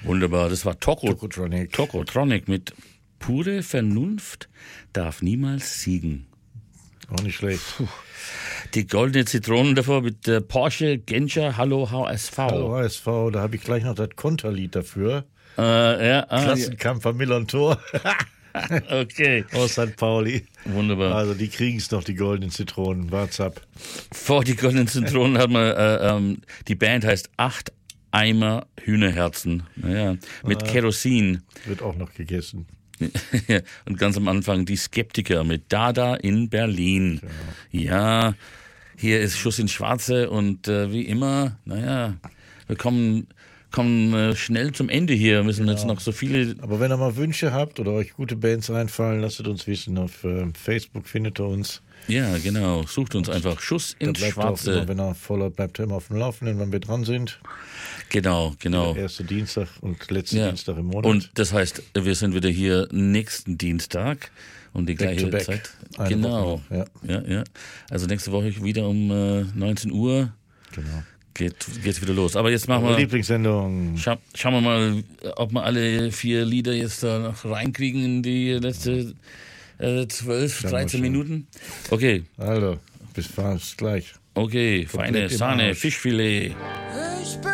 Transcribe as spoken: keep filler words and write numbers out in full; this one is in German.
Wunderbar, das war Toco, Tokotronic. Tokotronic mit pure Vernunft darf niemals siegen. Auch nicht schlecht. Puh. Die goldene Zitronen davor mit äh, Porsche Genscher Hallo H S V. Hallo H S V, da habe ich gleich noch das Konterlied dafür. Äh, ja, ah, Klassenkampf am Millern-Tor. Okay. Aus Sankt Pauli. Wunderbar. Also die kriegen es noch, die goldenen Zitronen. Wart's ab. Vor die goldenen Zitronen hat man, äh, ähm, die Band heißt Acht Eimer Hühnerherzen. Naja, mit Ah. Kerosin. Wird auch noch gegessen. Und ganz am Anfang die Skeptiker mit Dada in Berlin. Ja, hier ist Schuss ins Schwarze und äh, wie immer, naja, wir kommen, kommen äh, schnell zum Ende hier. Wir müssen jetzt noch so viele. Aber wenn ihr mal Wünsche habt oder euch gute Bands einfallen, lasst es uns wissen. Auf äh, Facebook findet ihr uns. Ja, genau. Sucht uns einfach Schuss Da ins bleibt Schwarze. Auch immer, wenn er voller bleibt, immer auf dem Laufenden, wenn wir dran sind. Genau, genau. Der erste Dienstag und letzte Ja. Dienstag im Monat. Und das heißt, wir sind wieder hier nächsten Dienstag um die Back gleiche to back. Zeit. Eine Genau. Woche noch, ja. ja, ja. Also nächste Woche wieder um äh, neunzehn Uhr Genau. geht geht's wieder los. Aber jetzt machen Eure wir. Lieblingssendung. Scha schauen wir mal, ob wir alle vier Lieder jetzt da noch reinkriegen in die letzte äh, zwölf, Schauen wir dreizehn schon. Minuten. Okay, Also, bis fast gleich. okay, feine Komplett im Sahne, Arsch. Fischfilet. Ah.